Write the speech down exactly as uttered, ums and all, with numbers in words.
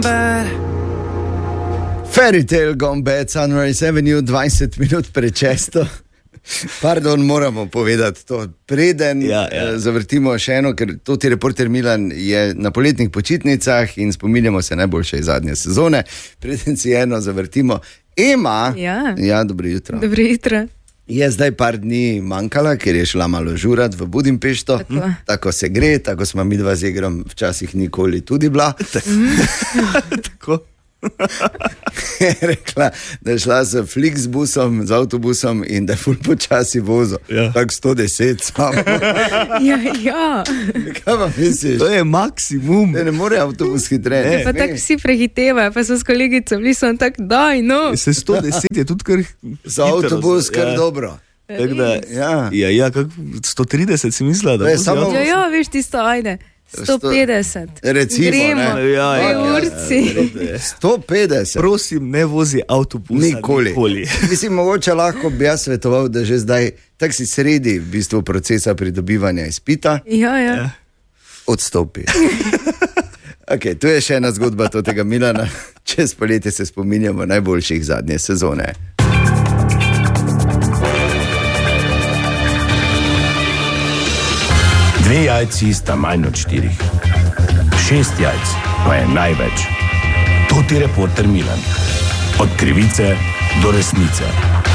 Fairy Tale Gone Bad, Sunrise Avenue, dvajset minut prečesto. Pardon, moramo povedati to. Preden ja, ja. zavrtimo še eno, ker toti reporter Milan je na poletnih počitnicah in spominjamo se najboljše iz zadnje sezone. Preden si eno zavrtimo. Ema, ja, ja dobro jutro. Dobro jutro. Je zdaj par dni manjkala, ker je šla malo žurat v Budimpešto. Tako, tako se gre, tako smo mi dva z Egrom včasih nikoli tudi bila. Tako. Je rekla, da je šla z Flixbusom, z avtobusom in da je ful počasi vozil. Ja. Tako sto deset samo. Ja, ja. Kaj pa misliš? To je maksimum. Ne, ne more avtobus hitreje. Pa tako vsi prehitevajo, pa so s kolegico bili, so tako, daj, no. Se sto deset je tudi kar za avtobus kar ja. dobro. Tak da, ja, ja, ja kak sto trideset si mislila, da je samo... Ja, ja, veš tisto, ajde. sto petdeset. Recimo, gremo, ne? Ja, ja, ja. sto petdeset. Prosim, ne vozi avtobusa nikoli. nikoli. Mislim, mogoče lahko bi jaz svetoval, da že zdaj tak si sredi v bistvu procesa pridobivanja izpita. Ja, ja. ja. Odstopi. Ok, tu je še ena zgodba tega Milana. Čez poletje se spominjamo najboljših zadnje sezone. Dve jajci sta manj od štirih. Šest jajc pa je največ. To ti reporter Milan. Od krivice do resnice.